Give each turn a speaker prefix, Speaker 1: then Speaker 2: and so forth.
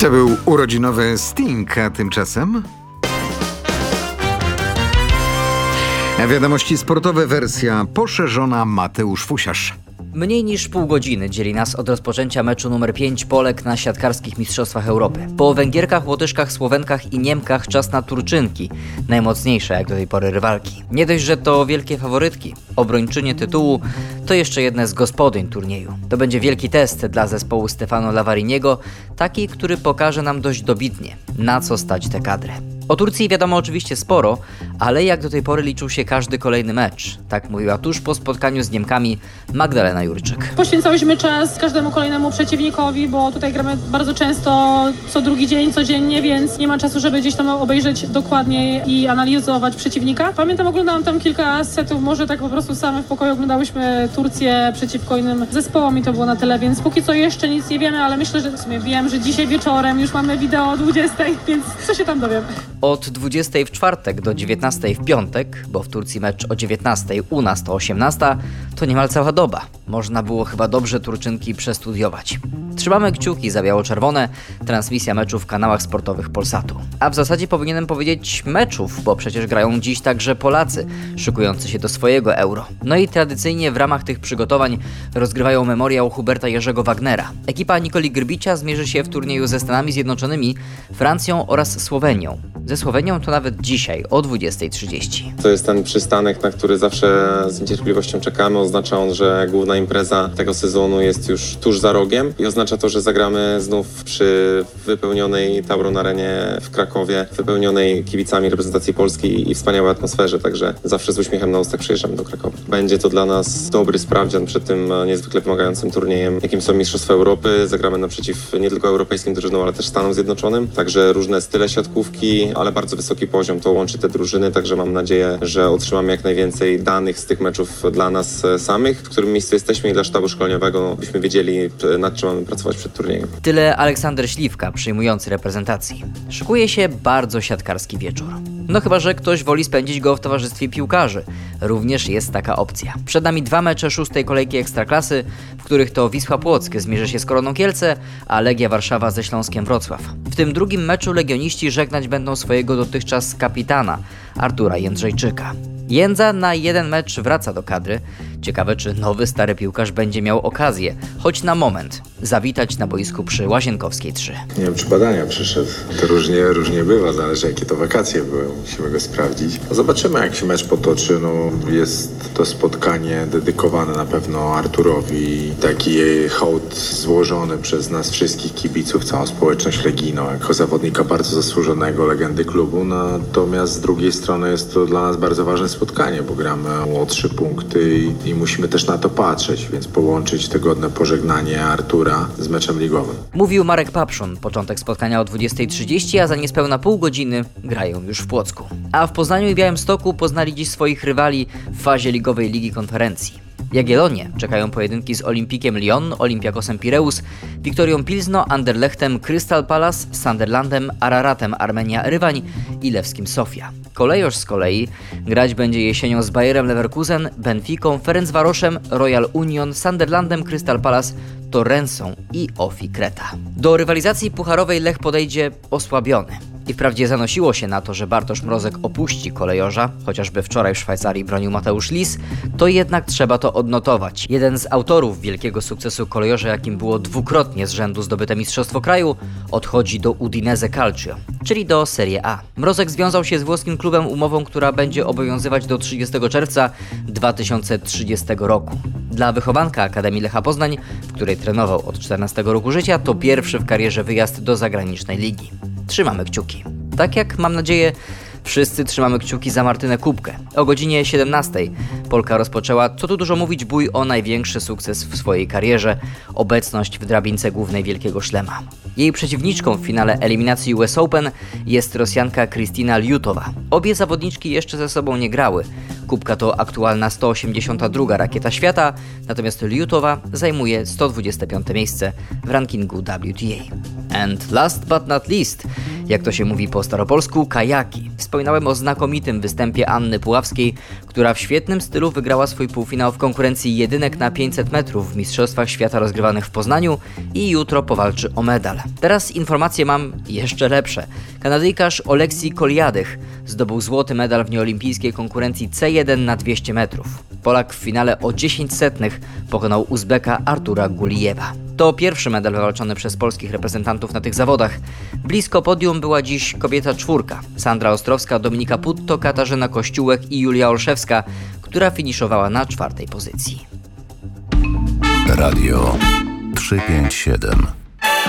Speaker 1: To był urodzinowy Sting, a tymczasem... Wiadomości sportowe, wersja poszerzona, Mateusz Fusiarz.
Speaker 2: Mniej niż pół godziny dzieli nas od rozpoczęcia meczu numer 5 Polek na siatkarskich Mistrzostwach Europy. Po Węgierkach, Łotyszkach, Słowenkach i Niemkach czas na Turczynki, najmocniejsze jak do tej pory rywalki. Nie dość, że to wielkie faworytki, obrończynie tytułu, to jeszcze jedne z gospodyń turnieju. To będzie wielki test dla zespołu Stefano Lavariniego, taki, który pokaże nam dość dobitnie, na co stać tę kadrę. O Turcji wiadomo oczywiście sporo, ale jak do tej pory liczył się każdy kolejny mecz. Tak mówiła tuż po spotkaniu z Niemkami Magdalena Jurczyk.
Speaker 3: Poświęcałyśmy czas każdemu kolejnemu przeciwnikowi, bo tutaj gramy bardzo często, co drugi dzień, codziennie, więc nie ma czasu, żeby gdzieś tam obejrzeć dokładniej i analizować przeciwnika. Pamiętam, oglądałam tam kilka setów, może tak po prostu same w pokoju oglądałyśmy Turcję przeciwko innym zespołom i to było na tyle, więc póki co jeszcze nic nie wiemy, ale myślę, że w sumie wiem, że dzisiaj wieczorem już mamy wideo o 20, więc co się tam dowiemy.
Speaker 2: Od 20 w czwartek do 19 w piątek, bo w Turcji mecz o 19, u nas to 18, to niemal cała doba. Można było chyba dobrze Turczynki przestudiować. Trzymamy kciuki za biało-czerwone, transmisja meczu w kanałach sportowych Polsatu. A w zasadzie powinienem powiedzieć meczów, bo przecież grają dziś także Polacy, szykujący się do swojego Euro. No i tradycyjnie w ramach tych przygotowań rozgrywają memoriał Huberta Jerzego Wagnera. Ekipa Nikoli Grbicia zmierzy się w turnieju ze Stanami Zjednoczonymi, Francją oraz Słowenią. Ze Słowenią to nawet dzisiaj o 20:30.
Speaker 4: To jest ten przystanek, na który zawsze z niecierpliwością czekamy. Oznacza on, że główna impreza tego sezonu jest już tuż za rogiem i oznacza to, że zagramy znów przy wypełnionej Tauron Arenie w Krakowie, wypełnionej kibicami reprezentacji Polski i wspaniałej atmosferze, także zawsze z uśmiechem na ustach przyjeżdżamy do Krakowa. Będzie to dla nas dobry sprawdzian przed tym niezwykle wymagającym turniejem, jakim są Mistrzostwa Europy. Zagramy naprzeciw nie tylko europejskim drużynom, ale też Stanom Zjednoczonym, także różne style siatkówki, ale bardzo wysoki poziom to łączy te drużyny, także mam nadzieję, że otrzymamy jak najwięcej danych z tych meczów dla nas samych, w którym miejscu jesteśmy i dla sztabu szkoleniowego, byśmy wiedzieli, nad czym mamy pracować przed turniejem.
Speaker 2: Tyle Aleksander Śliwka, przyjmujący reprezentacji. Szykuje się bardzo siatkarski wieczór. No chyba, że ktoś woli spędzić go w towarzystwie piłkarzy. Również jest taka opcja. Przed nami 2 mecze 6. kolejki Ekstraklasy, w których to Wisła Płock zmierzy się z Koroną Kielce, a Legia Warszawa ze Śląskiem Wrocław. W tym drugim meczu legioniści żegnać będą swojego dotychczas kapitana, Artura Jędrzejczyka. Jędza na jeden mecz wraca do kadry. Ciekawe, czy nowy stary piłkarz będzie miał okazję, choć na moment, zawitać na boisku przy Łazienkowskiej 3.
Speaker 5: Nie wiem, czy badania przyszedł. To różnie bywa, zależy jakie to wakacje były. Musimy go sprawdzić. Zobaczymy, jak się mecz potoczy. Jest to spotkanie dedykowane na pewno Arturowi. Taki hołd złożony przez nas wszystkich kibiców, całą społeczność legijną, jako zawodnika bardzo zasłużonego, legendy klubu. Natomiast z drugiej strony jest to dla nas bardzo ważne spotkanie, bo gramy o 3 punkty i musimy też na to patrzeć, więc połączyć te godne pożegnanie Artura z meczem ligowym.
Speaker 2: Mówił Marek Papszun. Początek spotkania o 20:30, a za niespełna pół godziny grają już w Płocku. A w Poznaniu i Białymstoku poznali dziś swoich rywali w fazie ligowej Ligi Konferencji. Jagiellonie czekają pojedynki z Olimpikiem Lyon, Olympiakosem Pireus, Wiktorią Pilzno, Anderlechtem, Crystal Palace, Sunderlandem, Araratem Armenia Rywań i Lewskim Sofia. Kolejorz z kolei grać będzie jesienią z Bayerem Leverkusen, Benficą, Ferencvaroszem, Royal Union, Sunderlandem, Crystal Palace, Torrensą i Ofi Kreta. Do rywalizacji pucharowej Lech podejdzie osłabiony. I wprawdzie zanosiło się na to, że Bartosz Mrozek opuści kolejorza, chociażby wczoraj w Szwajcarii bronił Mateusz Lis, to jednak trzeba to odnotować. Jeden z autorów wielkiego sukcesu kolejorza, jakim było dwukrotnie z rzędu zdobyte Mistrzostwo Kraju, odchodzi do Udinese Calcio, czyli do Serie A. Mrozek związał się z włoskim klubem umową, która będzie obowiązywać do 30 czerwca 2030 roku. Dla wychowanka Akademii Lecha Poznań, w której trenował od 14 roku życia, to pierwszy w karierze wyjazd do zagranicznej ligi. Trzymamy kciuki. Tak jak, mam nadzieję, wszyscy trzymamy kciuki za Martynę Kubkę. O godzinie 17 Polka rozpoczęła, co tu dużo mówić, bój o największy sukces w swojej karierze, obecność w drabince głównej Wielkiego Szlema. Jej przeciwniczką w finale eliminacji US Open jest Rosjanka Kristina Liutowa. Obie zawodniczki jeszcze ze sobą nie grały. Kubka to aktualna 182. rakieta świata, natomiast Liutowa zajmuje 125. miejsce w rankingu WTA. And last but not least, jak to się mówi po staropolsku, kajaki. Wspominałem o znakomitym występie Anny Puławskiej, która w świetnym stylu wygrała swój półfinał w konkurencji jedynek na 500 metrów w Mistrzostwach Świata rozgrywanych w Poznaniu i jutro powalczy o medal. Teraz informacje mam jeszcze lepsze. Kanadyjkarz Oleksii Koliadych zdobył złoty medal w nieolimpijskiej konkurencji C1 na 200 metrów. Polak w finale o 10 setnych pokonał Uzbeka Artura Gulijewa. To pierwszy medal wywalczony przez polskich reprezentantów na tych zawodach. Blisko podium była dziś kobieta czwórka. Sandra Ostrowska, Dominika Putto, Katarzyna Kościółek i Julia Olszewska, która finiszowała na 4. pozycji.
Speaker 6: Radio 357